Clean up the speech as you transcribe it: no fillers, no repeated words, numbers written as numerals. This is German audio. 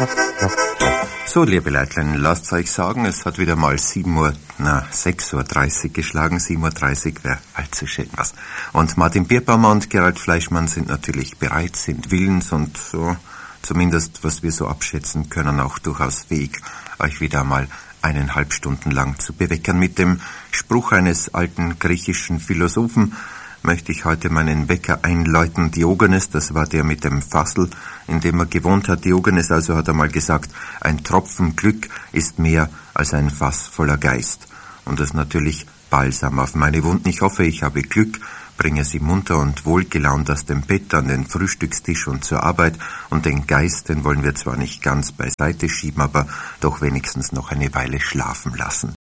So, liebe Leutlein, lasst euch sagen, es hat wieder mal 6:30 Uhr geschlagen. 7:30 Uhr wäre allzu schön was. Und Martin Bierbaum und Gerald Fleischmann sind natürlich bereit, sind willens und so, zumindest was wir so abschätzen können, auch durchaus fähig, euch wieder mal 1,5 Stunden lang zu beweckern. Mit dem Spruch eines alten griechischen Philosophen möchte ich heute meinen Wecker einläuten. Diogenes, das war der mit dem Fassel, in dem er gewohnt hat. Diogenes also hat einmal gesagt, ein Tropfen Glück ist mehr als ein Fass voller Geist. Und das natürlich Balsam auf meine Wunden. Ich hoffe, ich habe Glück, bringe sie munter und wohlgelaunt aus dem Bett an den Frühstückstisch und zur Arbeit. Und den Geist, den wollen wir zwar nicht ganz beiseite schieben, aber doch wenigstens noch eine Weile schlafen lassen.